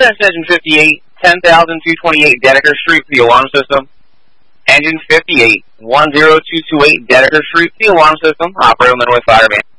Dispatch Engine 58, 10,228 Dedeker Street for the alarm system. Engine 58, 10228 Dedeker Street for the alarm system. Operator Midway Fireman.